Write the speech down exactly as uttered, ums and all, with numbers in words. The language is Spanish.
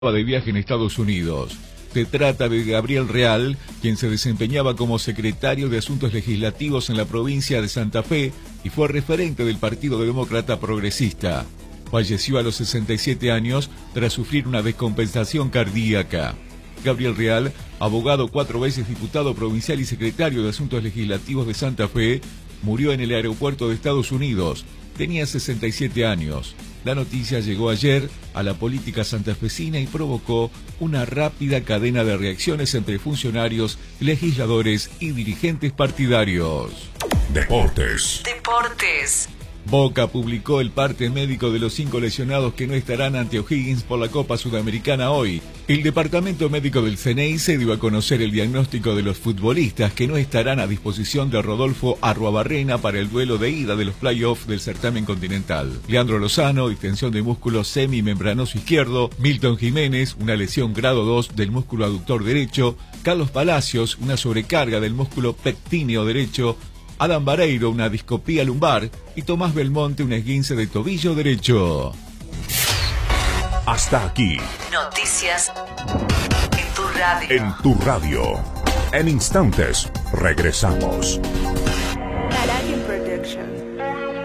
de viaje en Estados Unidos. Se trata de Gabriel Real, quien se desempeñaba como secretario de Asuntos Legislativos en la provincia de Santa Fe y fue referente del Partido Demócrata Progresista. Falleció a los sesenta y siete años tras sufrir una descompensación cardíaca. Gabriel Real, abogado, cuatro veces diputado provincial y secretario de Asuntos Legislativos de Santa Fe, murió en el aeropuerto de Estados Unidos. Tenía sesenta y siete años. La noticia llegó ayer a la política santafesina y provocó una rápida cadena de reacciones entre funcionarios, legisladores y dirigentes partidarios. Deportes. Deportes. Boca publicó el parte médico de los cinco lesionados que no estarán ante O'Higgins por la Copa Sudamericana hoy. El departamento médico del C N I se dio a conocer el diagnóstico de los futbolistas que no estarán a disposición de Rodolfo Arruabarrena para el duelo de ida de los playoffs del certamen continental. Leandro Lozano, distensión de músculo semimembranoso izquierdo. Milton Jiménez, una lesión grado dos del músculo aductor derecho. Carlos Palacios, una sobrecarga del músculo pectíneo derecho. Adam Vareiro, una discopía lumbar, y Tomás Belmonte, un esguince de tobillo derecho. Hasta aquí. Noticias en tu radio. En tu radio. En instantes, regresamos.